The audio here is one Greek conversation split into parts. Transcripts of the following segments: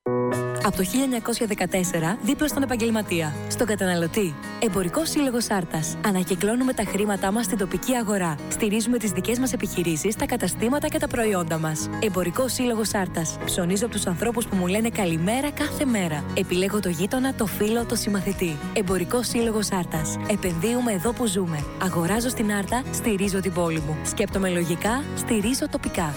Από το 1914, δίπλα στον επαγγελματία, στον καταναλωτή. Εμπορικός Σύλλογος Άρτας. Ανακυκλώνουμε τα χρήματά μας στην τοπική αγορά. Στηρίζουμε τις δικές μας επιχειρήσεις, τα καταστήματα και τα προϊόντα μας. Εμπορικός Σύλλογος Άρτας. Ψωνίζω από τους ανθρώπους που μου λένε καλημέρα κάθε μέρα. Επιλέγω το γείτονα, το φίλο, το συμμαθητή. Εμπορικός Σύλλογος Άρτας. Επενδύουμε εδώ που ζούμε. Αγοράζω στην Άρτα, στηρίζω την πόλη μου. Σκέπτομαι λογικά, στηρίζω τοπικά.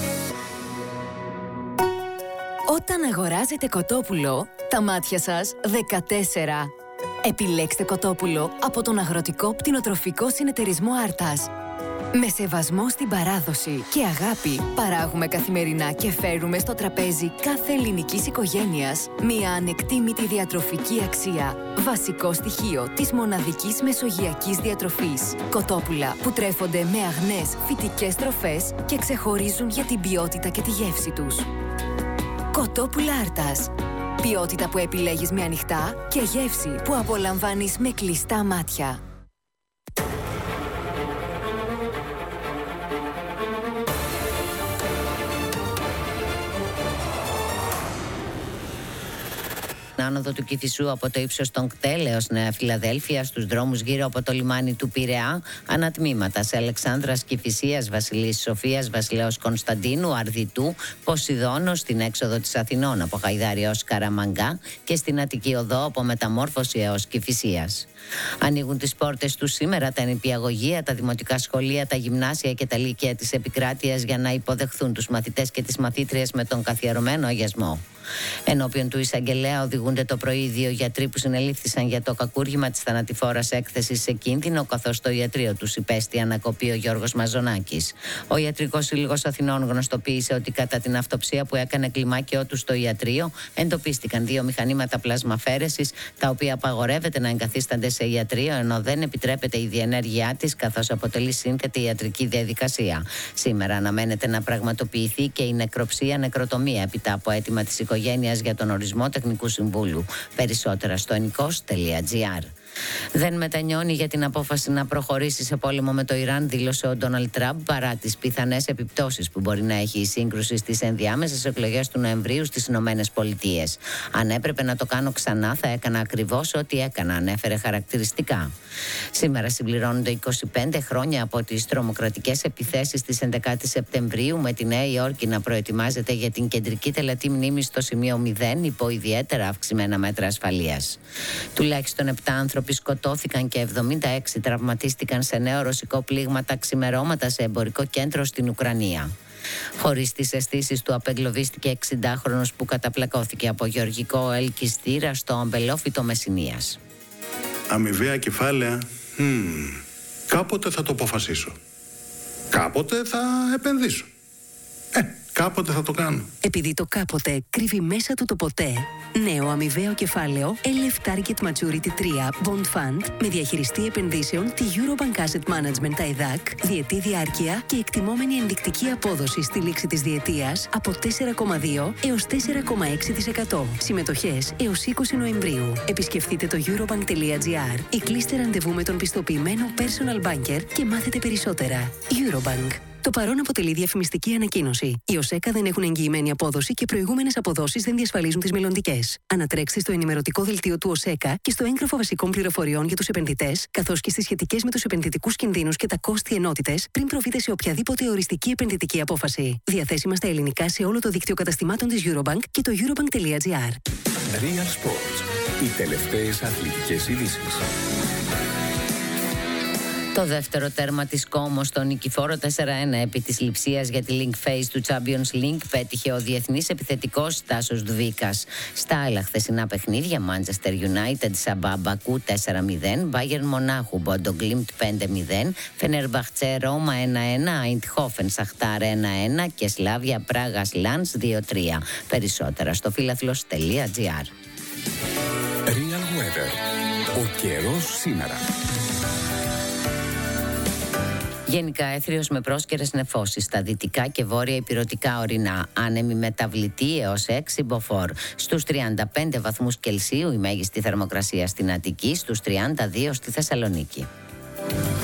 Όταν αγοράζετε κοτόπουλο, τα μάτια σας 14. Επιλέξτε κοτόπουλο από τον Αγροτικό Πτηνοτροφικό Συνεταιρισμό Άρτας. Με σεβασμό στην παράδοση και αγάπη, παράγουμε καθημερινά και φέρουμε στο τραπέζι κάθε ελληνικής οικογένειας μια ανεκτήμητη διατροφική αξία. Βασικό στοιχείο της μοναδικής μεσογειακής διατροφής. Κοτόπουλα που τρέφονται με αγνές φυτικές τροφές και ξεχωρίζουν για την ποιότητα και τη γεύση τους. Κοτόπουλα Άρτας. Ποιότητα που επιλέγεις με ανοιχτά και γεύση που απολαμβάνεις με κλειστά μάτια. Άνοδο του Κηφισού από το ύψος των κτέλ έως Νέα Φιλαδέλφια, στους δρόμους γύρω από το λιμάνι του Πειραιά, ανατμήματα σε Αλεξάνδρας, Κηφισίας, Βασιλής Σοφίας, Βασιλέως Κωνσταντίνου, Αρδιτού, Ποσειδώνος, στην έξοδο της Αθηνών από Χαϊδάρη έως Καραμαγκά και στην Αττική Οδό από Μεταμόρφωση έως Κηφισίας. Ανοίγουν τις πόρτες τους σήμερα τα νηπιαγωγεία, τα δημοτικά σχολεία, τα γυμνάσια και τα λύκεια της επικράτειας για να υποδεχθούν τους μαθητές και τις μαθήτριες με τον καθιερωμένο αγιασμό. Ενώπιον του εισαγγελέα οδηγούνται το πρωί οι 2 γιατροί που συνελήφθησαν για το κακούργημα της θανατηφόρας έκθεσης σε κίνδυνο, καθώς το ιατρείο τους υπέστη ανακοπή ο Γιώργος Μαζονάκης. Ο Ιατρικός Σύλλογος Αθηνών γνωστοποίησε ότι κατά την αυτοψία που έκανε κλιμάκιό του στο ιατρείο εντοπίστηκαν 2 μηχανήματα πλασμαφέρεσης, τα οποία απαγορεύεται να εγκαθίστανται σε ιατρείο, ενώ δεν επιτρέπεται η διενέργειά της, καθώς αποτελεί σύνθετη ιατρική διαδικασία. Σήμερα αναμένεται να πραγματοποιηθεί και η νεκροψία-νεκροτομία έπειτα από αίτημα της οικογένειας για τον ορισμό τεχνικού συμβούλου. Περισσότερα στο enikos.gr. Δεν μετανιώνει για την απόφαση να προχωρήσει σε πόλεμο με το Ιράν, δήλωσε ο Ντόναλντ Τραμπ, παρά τις πιθανές επιπτώσεις που μπορεί να έχει η σύγκρουση στις ενδιάμεσες εκλογές του Νοεμβρίου στις Ηνωμένες Πολιτείες. Αν έπρεπε να το κάνω ξανά, θα έκανα ακριβώς ό,τι έκανα, ανέφερε χαρακτηριστικά. Σήμερα συμπληρώνονται 25 χρόνια από τις τρομοκρατικές επιθέσεις της 11ης Σεπτεμβρίου, με τη Νέα Υόρκη να προετοιμάζεται για την κεντρική τελετή μνήμης στο σημείο 0 υπό ιδιαίτερα αυξημένα μέτρα ασφαλείας. Τουλάχιστον 7 άνθρωποι σκοτώθηκαν και 76 τραυματίστηκαν σε νέο ρωσικό πλήγμα τα ξημερώματα σε εμπορικό κέντρο στην Ουκρανία. Χωρίς τις αισθήσεις του, απεγκλωβίστηκε 60χρονος που καταπλακώθηκε από γεωργικό ελκυστήρα στο αμπελόφυτο Μεσσηνίας. Αμοιβαία κεφάλαια, κάποτε θα το αποφασίσω. Κάποτε θα επενδύσω. Κάποτε θα το κάνω. Επειδή το κάποτε κρύβει μέσα του το ποτέ. Νέο αμοιβαίο κεφάλαιο LF Target Maturity 3 Bond Fund με διαχειριστή επενδύσεων τη Eurobank Asset Management ΤΑΙΔΑΚ, διετή διάρκεια και εκτιμόμενη ενδεικτική απόδοση στη λήξη της διετίας από 4,2 έως 4,6%. Συμμετοχές έως 20 Νοεμβρίου. Επισκεφτείτε το eurobank.gr ή κλείστε ραντεβού με τον πιστοποιημένο personal banker και μάθετε περισσότερα. Eurobank. Το παρόν αποτελεί διαφημιστική ανακοίνωση. Οι ΟΣΕΚΑ δεν έχουν εγγυημένη απόδοση και προηγούμενες αποδόσεις δεν διασφαλίζουν τις μελλοντικές. Ανατρέξτε στο ενημερωτικό δελτίο του ΟΣΕΚΑ και στο έγγραφο βασικών πληροφοριών για τους επενδυτές, καθώς και στις σχετικές με τους επενδυτικούς κινδύνους και τα κόστη ενότητες, πριν προβείτε σε οποιαδήποτε οριστική επενδυτική απόφαση. Διαθέσιμα στα ελληνικά σε όλο το δίκτυο καταστημάτων της Eurobank και το eurobank.gr. Real Sports. Οι τελευταίες αθλητικές ειδήσεις. Το δεύτερο τέρμα της Κόμο στο νικηφόρο 4-1 επί της λειψίας για τη Link Phase του Champions League πέτυχε ο διεθνής επιθετικός Τάσος Δουβίκας. Στα άλλα χθεσινά παιχνίδια, Manchester United Σαμπά Μπακού 4-0, Bayern Μονάχου Bodo Glimt 5-0, Fenerbahce Ρώμα 1-1, Eindhoven Σαχτάρ 1-1 και Σλάβια Πράγας Λανς 2-3. Περισσότερα στο φίλαθλος.gr. Real Weather. Ο καιρός σήμερα. Γενικά έθριος με πρόσκαιρες νεφώσεις στα δυτικά και βόρεια ηπειρωτικά ορεινά. Άνεμη μεταβλητή έως 6 μποφόρ. Στους 35 βαθμούς Κελσίου η μέγιστη θερμοκρασία στην Αττική, στους 32 στη Θεσσαλονίκη.